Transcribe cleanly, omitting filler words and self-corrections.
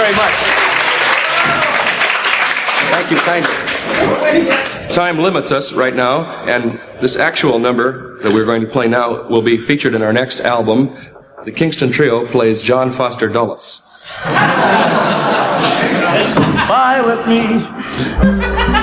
very much. Thank you kindly. Time limits us right now, and this actual number that we're going to play now will be featured in our next album. The Kingston Trio plays John Foster Dulles. Fly with me.